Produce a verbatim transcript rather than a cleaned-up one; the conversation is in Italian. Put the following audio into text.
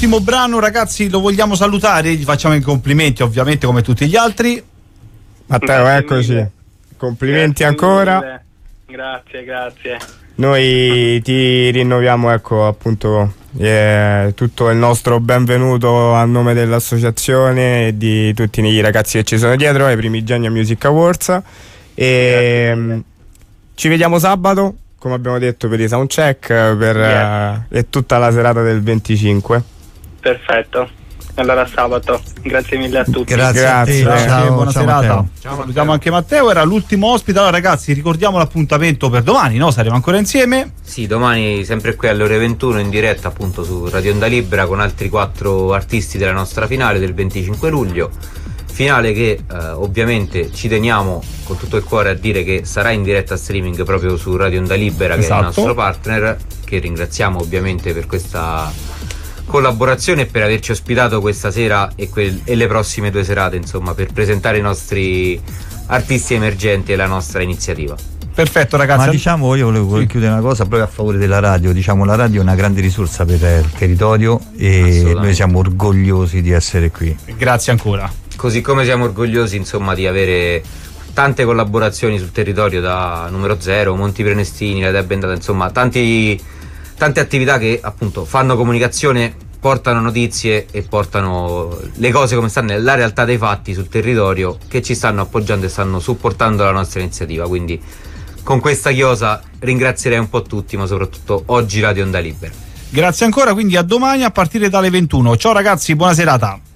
Ultimo brano, ragazzi, lo vogliamo salutare, gli facciamo i complimenti ovviamente come tutti gli altri. Matteo, eccoci, complimenti grazie ancora mille. Grazie, grazie. Noi ti rinnoviamo, ecco, appunto eh, tutto il nostro benvenuto a nome dell'associazione e di tutti i ragazzi che ci sono dietro ai Primigenia Music Awards e mh, ci vediamo sabato, come abbiamo detto, per i soundcheck per Yes. uh, e tutta la serata del venticinque. Perfetto. Allora sabato. Grazie mille a tutti. Grazie, Grazie. a te, ciao, buona ciao, serata. Matteo. Ciao, salutiamo anche Matteo, era l'ultimo ospite. Allora ragazzi, ricordiamo l'appuntamento per domani, no? Saremo ancora insieme. Sì, domani sempre qui alle ore ventuno in diretta appunto su Radio Onda Libera con altri quattro artisti della nostra finale del venticinque luglio. Finale che eh, ovviamente ci teniamo con tutto il cuore a dire che sarà in diretta streaming proprio su Radio Onda Libera, che Esatto. è il nostro partner, che ringraziamo ovviamente per questa collaborazione e per averci ospitato questa sera e, quel, e le prossime due serate, insomma, per presentare i nostri artisti emergenti e la nostra iniziativa. Perfetto ragazzi. Ma diciamo, io volevo Sì. chiudere una cosa proprio a favore della radio. Diciamo, la radio è una grande risorsa per il territorio e noi siamo orgogliosi di essere qui. Grazie ancora. Così come siamo orgogliosi, insomma, di avere tante collaborazioni sul territorio, da Numero Zero, Monti Prenestini, la Dea Bendata, insomma tanti, tante attività che appunto fanno comunicazione, portano notizie e portano le cose come stanno nella realtà dei fatti sul territorio, che ci stanno appoggiando e stanno supportando la nostra iniziativa. Quindi con questa chiosa ringrazierei un po' tutti, ma soprattutto oggi Radio Onda Libera. Grazie ancora, quindi a domani a partire dalle ventuno. Ciao ragazzi, buona serata.